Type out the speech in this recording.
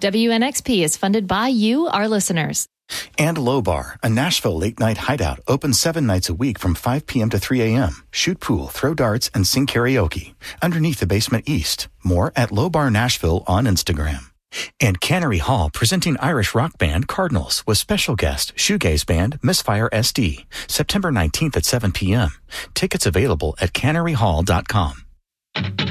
WNXP is funded by you, our listeners. And Low Bar, a Nashville late-night hideout, open 7 nights a week from 5 p.m. to 3 a.m. Shoot pool, throw darts, and sing karaoke. Underneath the basement east. More at Low Bar Nashville on Instagram. And Cannery Hall, presenting Irish rock band Cardinals with special guest shoegaze band Misfire SD, September 19th at 7 p.m. Tickets available at canneryhall.com.